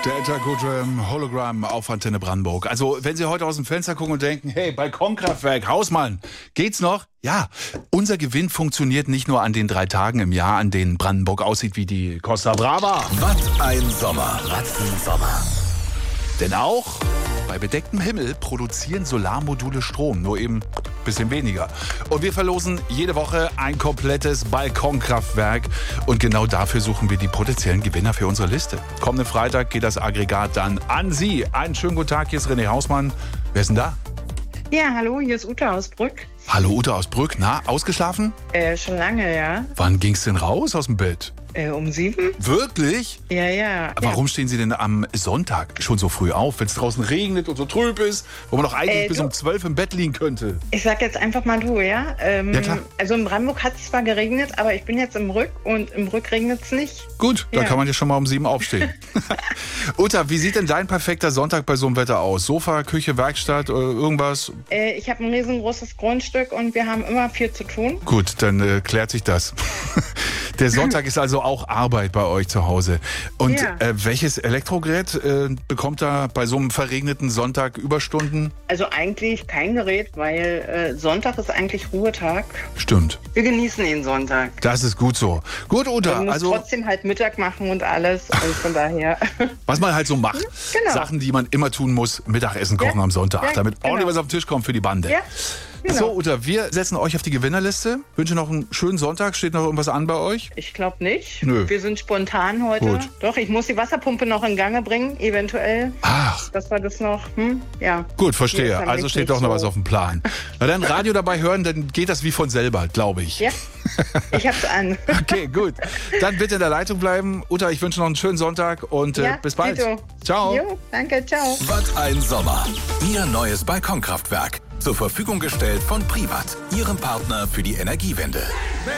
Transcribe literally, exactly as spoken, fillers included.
Der Intercodram Hologramm auf Antenne Brandenburg. Also, wenn Sie heute aus dem Fenster gucken und denken, hey, Balkonkraftwerk, Hausmann, geht's noch? Ja, unser Gewinn funktioniert nicht nur an den drei Tagen im Jahr, an denen Brandenburg aussieht wie die Costa Brava. Was ein Sommer. Was ein Sommer. Denn auch bei bedecktem Himmel produzieren Solarmodule Strom, nur eben ein bisschen weniger. Und wir verlosen jede Woche ein komplettes Balkonkraftwerk. Und genau dafür suchen wir die potenziellen Gewinner für unsere Liste. Kommenden Freitag geht das Aggregat dann an Sie. Einen schönen guten Tag, hier ist René Hausmann. Wer ist denn da? Ja, hallo, hier ist Ute aus Brück. Hallo Ute aus Brück. Na, ausgeschlafen? Äh, schon lange, ja. Wann ging's denn raus aus dem Bett? Äh, um sieben? Wirklich? Ja, ja. Warum stehen Sie denn am Sonntag schon so früh auf, wenn es draußen regnet und so trüb ist, wo man doch eigentlich Äh, bis du- um zwölf im Bett liegen könnte? Ich sag jetzt einfach mal du, ja? Ähm, Ja, klar. Also in Brandenburg hat es zwar geregnet, aber ich bin jetzt im Rück und im Rück regnet es nicht. Gut, da Ja. kann man ja schon mal um sieben aufstehen. Uta, wie sieht denn dein perfekter Sonntag bei so einem Wetter aus? Sofa, Küche, Werkstatt, äh, irgendwas? Äh, ich habe ein riesengroßes Grundstück und wir haben immer viel zu tun. Gut, dann äh, klärt sich das. Der Sonntag ist also auch Arbeit bei euch zu Hause. Und Ja. äh, welches Elektrogerät äh, bekommt da bei so einem verregneten Sonntag Überstunden? Also eigentlich kein Gerät, weil äh, Sonntag ist eigentlich Ruhetag. Stimmt, Wir genießen den Sonntag. das ist gut so. Gut, Uta, Man muss also trotzdem halt Mittag machen und alles. Also von daher. was man halt so macht. Genau. Sachen, die man immer tun muss, Mittagessen kochen Ja. am Sonntag, Ja, damit genau. ordentlich was auf den Tisch kommt für die Bande. Ja, genau. So, Uta, wir setzen euch auf die Gewinnerliste. Wünsche noch einen schönen Sonntag. Steht noch irgendwas an bei euch? Ich glaube nicht. Nö. Wir sind spontan heute. Gut. Doch, ich muss die Wasserpumpe noch in Gange bringen, eventuell. Ach, Das war das noch. Hm? Ja. gut, Hier verstehe. ist dann Also nicht steht doch noch so. was auf dem Plan. Na dann Radio dabei hören, dann geht das wie von selber, glaube ich. Ja, ich hab's an. Okay, gut. Dann bitte in der Leitung bleiben. Uta, ich wünsche noch einen schönen Sonntag und äh, Ja, bis bald. Dito. Ciao. Jo, danke, ciao. Was ein Sommer. Ihr neues Balkonkraftwerk. Zur Verfügung gestellt von Privat, Ihrem Partner für die Energiewende.